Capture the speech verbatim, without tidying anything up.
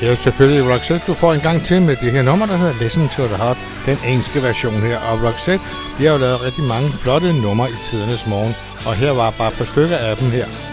Det er jo selvfølgelig Roxette, du får en gang til med det her nummer, der hedder Listen to the Heart, den engelske version her. Og Roxette, de har jo lavet rigtig mange flotte numre i tidernes morgen, og her var bare et par stykker af dem her.